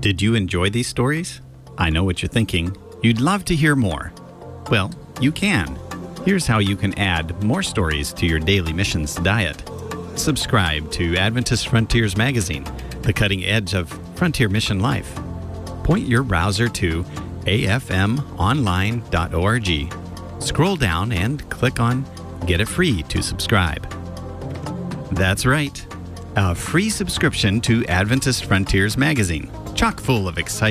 Did you enjoy these stories? I know what you're thinking. You'd love to hear more. Well, you can. Here's how you can add more stories to your daily missions diet. Subscribe to Adventist Frontiers Magazine, the cutting edge of frontier mission life. Point your browser to afmonline.org. Scroll down and click on Get it Free to subscribe. That's right, a free subscription to Adventist Frontiers Magazine, chock full of exciting